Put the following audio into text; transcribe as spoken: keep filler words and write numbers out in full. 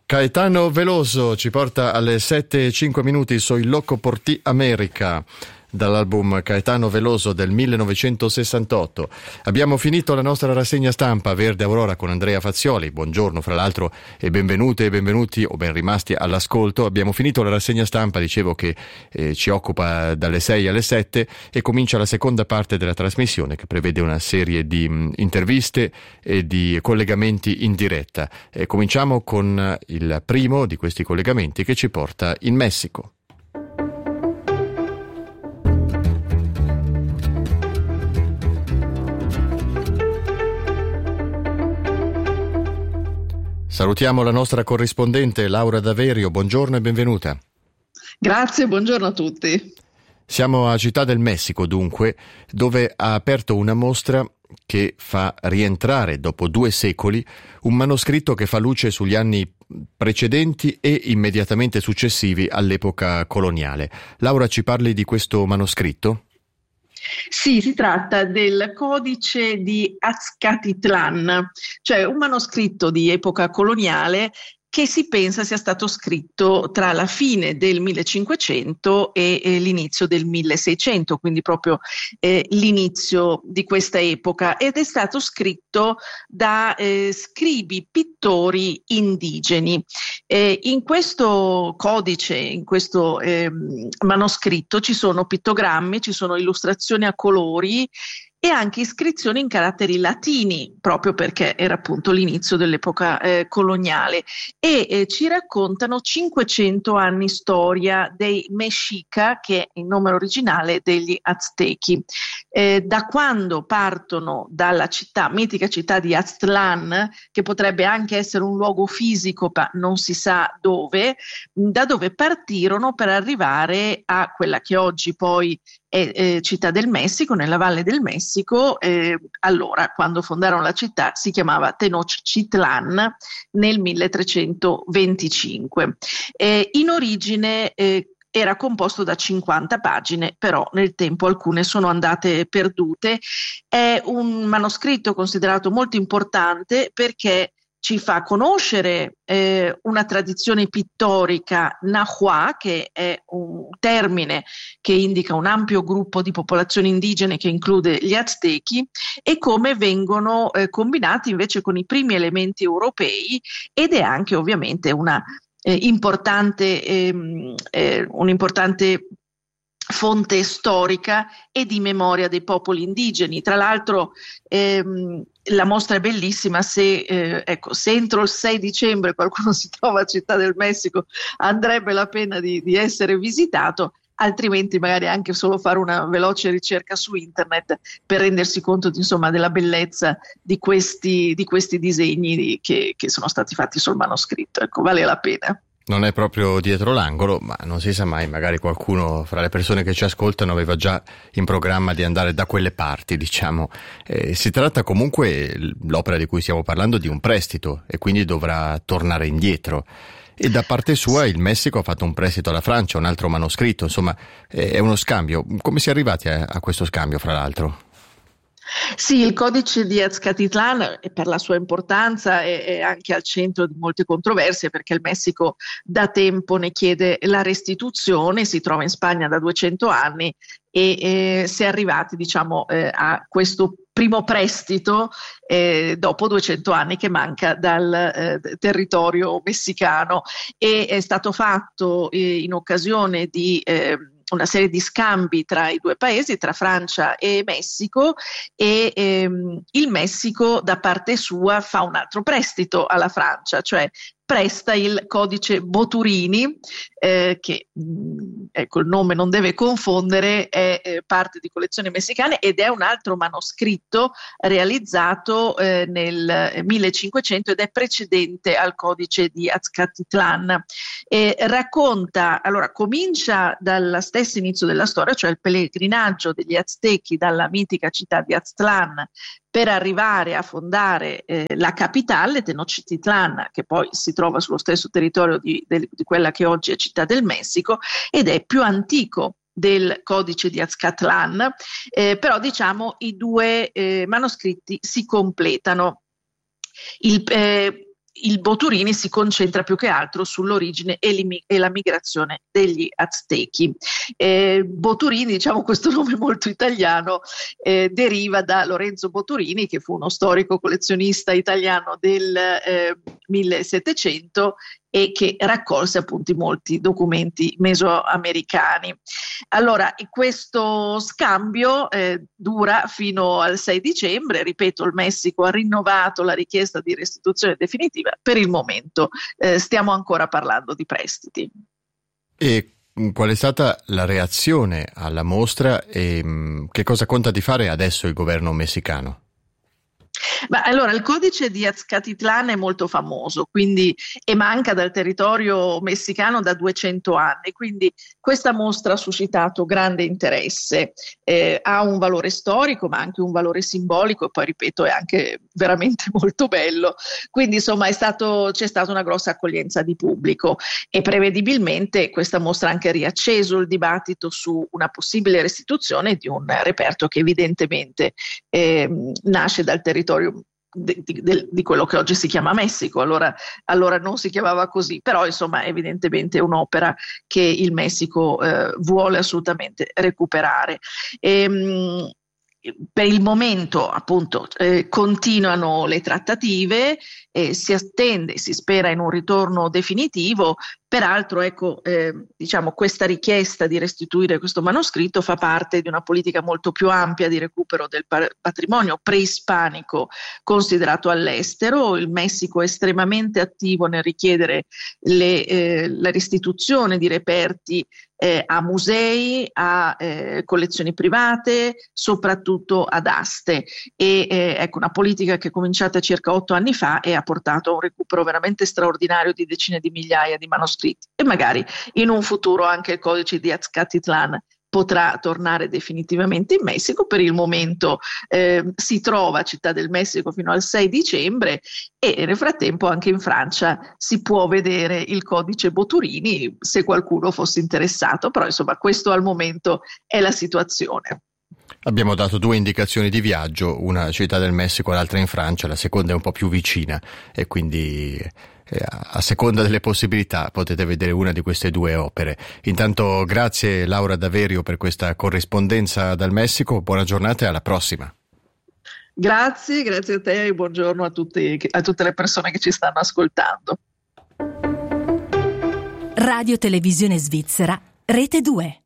Caetano Veloso ci porta alle sette e cinque minuti Soy loco por ti America, dall'album Caetano Veloso del millenovecentosessantotto. Abbiamo finito la nostra rassegna stampa Verde Aurora con Andrea Fazioli. Buongiorno fra l'altro e benvenute e benvenuti o ben rimasti all'ascolto. Abbiamo finito la rassegna stampa, dicevo che eh, ci occupa dalle sei alle sette e comincia la seconda parte della trasmissione che prevede una serie di mh, interviste e di collegamenti in diretta. E cominciamo con il primo di questi collegamenti che ci porta in Messico. Salutiamo la nostra corrispondente Laura Daverio, buongiorno e benvenuta. Grazie, buongiorno a tutti. Siamo a Città del Messico dunque, dove ha aperto una mostra che fa rientrare dopo due secoli un manoscritto che fa luce sugli anni precedenti e immediatamente successivi all'epoca coloniale. Laura, ci parli di questo manoscritto? Sì, si tratta del codice di Azcatitlan, cioè un manoscritto di epoca coloniale che si pensa sia stato scritto tra la fine del millecinquecento e, e l'inizio del milleseicento, quindi proprio eh, l'inizio di questa epoca, ed è stato scritto da eh, scribi pittori indigeni. Eh, in questo codice, in questo eh, manoscritto ci sono pittogrammi, ci sono illustrazioni a colori e anche iscrizioni in caratteri latini, proprio perché era appunto l'inizio dell'epoca eh, coloniale, e eh, ci raccontano cinquecento anni storia dei Mexica, che è il nome originale degli Aztechi. Eh, da quando partono dalla città, mitica città di Aztlan, che potrebbe anche essere un luogo fisico, ma non si sa dove, da dove partirono per arrivare a quella che oggi poi è eh, Città del Messico, nella Valle del Messico. Eh, allora, quando fondarono la città, si chiamava Tenochtitlan nel milletrecentoventicinque. Eh, in origine eh, era composto da cinquanta pagine, però nel tempo alcune sono andate perdute. È un manoscritto considerato molto importante perché ci fa conoscere eh, una tradizione pittorica nahua, che è un termine che indica un ampio gruppo di popolazioni indigene che include gli Aztechi, e come vengono eh, combinati invece con i primi elementi europei, ed è anche ovviamente una eh, importante, ehm, eh, un'importante fonte storica e di memoria dei popoli indigeni. Tra l'altro ehm, la mostra è bellissima. Se, eh, ecco, se entro il sei dicembre qualcuno si trova a Città del Messico, andrebbe la pena di, di essere visitato, altrimenti magari anche solo fare una veloce ricerca su internet per rendersi conto di, insomma, della bellezza di questi, di questi disegni di, che, che sono stati fatti sul manoscritto. Ecco, vale la pena. Non è proprio dietro l'angolo, ma non si sa mai, magari qualcuno fra le persone che ci ascoltano aveva già in programma di andare da quelle parti, diciamo. Eh, si tratta comunque, l'opera di cui stiamo parlando, di un prestito e quindi dovrà tornare indietro. E da parte sua il Messico ha fatto un prestito alla Francia, un altro manoscritto, insomma è uno scambio. Come si è arrivati a, a questo scambio, fra l'altro? Sì, il codice di Azcatitlan, per la sua importanza, è, è anche al centro di molte controversie, perché il Messico da tempo ne chiede la restituzione, si trova in Spagna da duecento anni e eh, si è arrivati, diciamo, eh, a questo primo prestito eh, dopo duecento anni che manca dal eh, territorio messicano, e è stato fatto eh, in occasione di eh, una serie di scambi tra i due paesi, tra Francia e Messico, e ehm, il Messico da parte sua fa un altro prestito alla Francia, cioè presta il codice Boturini, eh, che mh, ecco, il nome non deve confondere, è eh, parte di collezioni messicane ed è un altro manoscritto realizzato eh, nel millecinquecento ed è precedente al codice di Azcatitlan. E racconta, allora comincia dal stesso inizio della storia, cioè il pellegrinaggio degli Aztechi dalla mitica città di Aztlan per arrivare a fondare eh, la capitale, Tenochtitlan, che poi si trova sullo stesso territorio di, di, di quella che oggi è Città del Messico, ed è più antico del codice di Azcatlan, eh, però diciamo i due eh, manoscritti si completano. Il, eh, il Boturini si concentra più che altro sull'origine e, e la migrazione degli Aztechi. Eh, Boturini, diciamo questo nome molto italiano, eh, deriva da Lorenzo Boturini, che fu uno storico collezionista italiano del eh, millesettecento e che raccolse appunto molti documenti mesoamericani. Allora, questo scambio eh, dura fino al sei dicembre, ripeto, il Messico ha rinnovato la richiesta di restituzione definitiva, per il momento eh, stiamo ancora parlando di prestiti. E qual è stata la reazione alla mostra e mh, che cosa conta di fare adesso il governo messicano? Ma allora, il codice di Azcatitlán è molto famoso, quindi e manca dal territorio messicano da duecento anni, quindi questa mostra ha suscitato grande interesse, eh, ha un valore storico ma anche un valore simbolico e poi ripeto è anche veramente molto bello, quindi insomma è stato, c'è stata una grossa accoglienza di pubblico e prevedibilmente questa mostra ha anche riacceso il dibattito su una possibile restituzione di un reperto che evidentemente eh, nasce dal territorio Di, di, di quello che oggi si chiama Messico, allora, allora non si chiamava così, però insomma evidentemente è un'opera che il Messico eh, vuole assolutamente recuperare. E, mh, per il momento appunto eh, continuano le trattative, eh, si attende, si spera in un ritorno definitivo. Peraltro ecco eh, diciamo questa richiesta di restituire questo manoscritto fa parte di una politica molto più ampia di recupero del patrimonio preispanico considerato all'estero. Il Messico è estremamente attivo nel richiedere le, eh, la restituzione di reperti eh, a musei, a eh, collezioni private, soprattutto ad aste e eh, ecco una politica che è cominciata circa otto anni fa e ha portato a un recupero veramente straordinario di decine di migliaia di manoscritti e magari in un futuro anche il codice di Azcatitlán potrà tornare definitivamente in Messico. Per il momento eh, si trova a Città del Messico fino al sei dicembre e nel frattempo anche in Francia si può vedere il codice Boturini se qualcuno fosse interessato, però insomma questo al momento è la situazione. Abbiamo dato due indicazioni di viaggio, una a Città del Messico, l'altra in Francia, la seconda è un po' più vicina e quindi eh, a seconda delle possibilità potete vedere una di queste due opere. Intanto grazie Laura Daverio per questa corrispondenza dal Messico, buona giornata e alla prossima. Grazie, grazie a te e buongiorno a tutti, a tutte le persone che ci stanno ascoltando. Radio Televisione Svizzera, Rete due.